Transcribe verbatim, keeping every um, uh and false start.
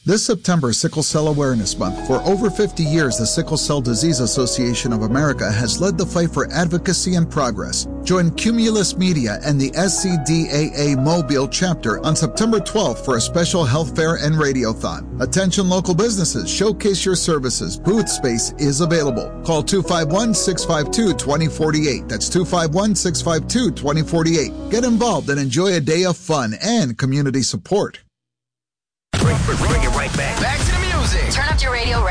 This September, Sickle Cell Awareness Month. For over fifty years, the Sickle Cell Disease Association of America has led the fight for advocacy and progress. Join Cumulus Media and the S C D A A Mobile chapter on September twelfth for a special health fair and radiothon. Attention local businesses, showcase your services. Booth space is available. Call two five one, six five two, two zero four eight. That's two five one, six five two, two zero four eight. Get involved and enjoy a day of fun and community support. Bring, bring it right back. Back to the music. Turn up your radio right